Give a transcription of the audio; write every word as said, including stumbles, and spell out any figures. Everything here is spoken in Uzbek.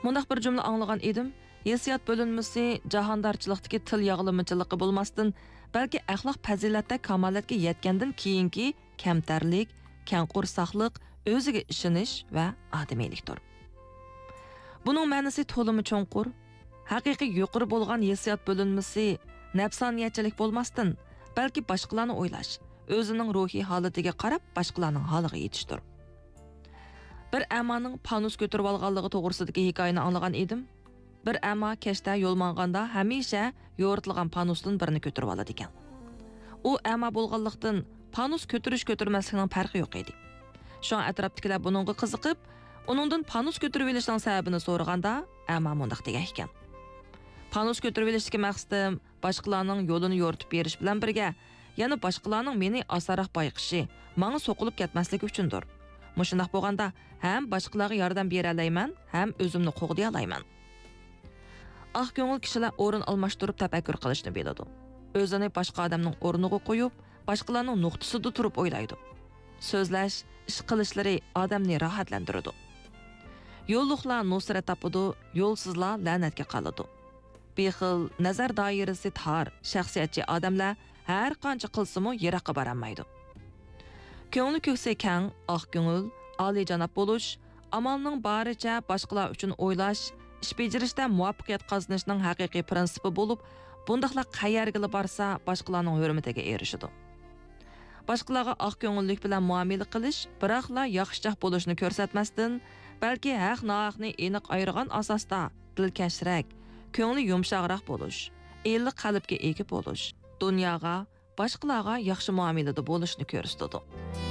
Mundaq bir cümle anglagan edim. Hissiyat bölünmesi jahondarchilikdagi til yag'limichiligi bo'lmasdan, balki axloq fazilatda kamolatga yetgandan keyingi kamtarlik, kangqursaqlik, o'ziga ishonish va odamiylikdir. Buning ma'nosi to'limi cho'nqur. Haqiqiy yuqori bo'lgan hissiyat bölünmesi nafsoniyatchilik bo'lmasdan, balki boshqalarni o'ylash, o'zining ruhiy holatiga qarab boshqalarning holiga yetishdir. Bir amaning panus ko'tarib olganligi to'g'risidagi hikoyani anglagan edim. Bir ama kechda yo'l manganda hamisha yo'ritilgan panusdan birini ko'tarib oladi ekan. U ama bo'lganlikdan panus ko'tarish ko'tarmaslikning farqi yo'q edi. Shu atrofdagilar buningga qiziqib, uningdan panus ko'tarib olishning sababini so'raganda, ama mundaq degan ekan. Panus ko'tarib olishga maqsadim boshqalarning yo'lini yo'ritib berish bilan birga, yana boshqalarning meni asaroq bayqishi, menga so'qilib ketmasligi uchundir. Mushundaq bo'lganda ham boshqalarga yordam bera olmayman, ham o'zimni qo'g'day olmayman. Ah ko'ngil kishilar o'rin almashtirib tafakkur qilishni biladi. O'zini boshqa odamning o'rniga qo'yib, boshqalarning nuqtasida turib o'ylaydi. So'zlash, ish qilishlari odamni rohatlantiradi. Yo'lliqlar nusrat topadi, yo'lsizlar la'natga qoladi. Bexil, nazar doirasi tor, shaxsiyatchi odamlar har qancha qilsa-mu yiroqqa borolmaydi. Ko'ngli ko'ksi kang, oq ko'ngil, oliyjanob bo'lish, amalning baricha boshqalar uchun o'ylash, ish bajarishda muvaffaqiyat qozonishning haqiqiy prinsipi bo'lib, bundaqlar qayerga borsa, boshqalarning hurmatiga erishadi. Boshqalarga oq ko'ngillik bilan muomala qilish, biroqla yaxshichoq bo'lishni ko'rsatmasdan, balki haq-nohaqni aniq ayirgan asosda dilkashrak, ko'ngli yumshoqroq bo'lish, ellik qalbga ega bo'lish, dunyoga, boshqalarga yaxshi muomalada bo'lishni ko'rsatadi.